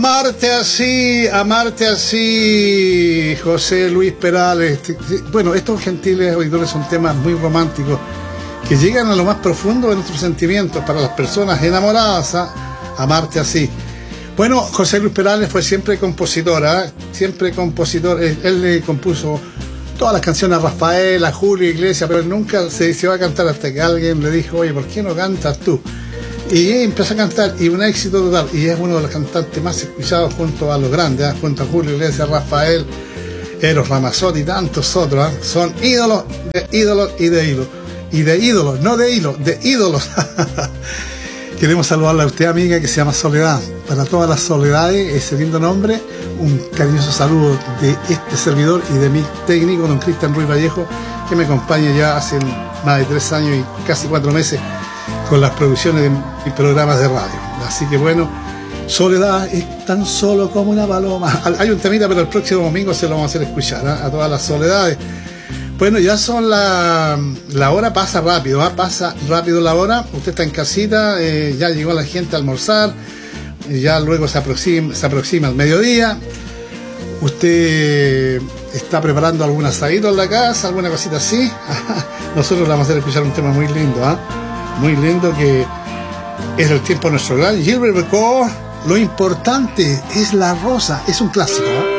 Amarte así, José Luis Perales. Bueno, estos gentiles oidores son temas muy románticos que llegan a lo más profundo de nuestros sentimientos para las personas enamoradas. Amarte así. Bueno, José Luis Perales fue siempre compositor, siempre compositor. Él le compuso todas las canciones a Rafael, a Julio Iglesias, pero él nunca se va a cantar hasta que alguien le dijo, oye, ¿por qué no cantas tú? Y empezó a cantar, y un éxito total, y es uno de los cantantes más escuchados junto a los grandes, junto a Julio Iglesias, Rafael, Eros Ramazzotti y tantos otros. Son ídolos de ídolos y de ídolos. Y de ídolos, no de hilo, de ídolos. Queremos saludarle a usted, amiga, que se llama Soledad. Para todas las soledades, ese lindo nombre, un cariñoso saludo de este servidor y de mi técnico, don Cristian Ruiz Vallejo, que me acompaña ya hace más de 3 años y casi 4 meses con las producciones de mis programas de radio. Así que bueno, Soledad es tan solo como una paloma. Hay un temita, pero el próximo domingo se lo vamos a hacer escuchar a todas las soledades. Bueno, ya son la hora pasa rápido, pasa rápido la hora. Usted está en casita, ya llegó la gente a almorzar, ya luego se aproxima el mediodía. Usted está preparando algún asadito en la casa, alguna cosita así. Nosotros le vamos a hacer escuchar un tema muy lindo, muy lindo, que es el tiempo de nuestro gran Gilbert Bécaud. Lo importante es la rosa, es un clásico,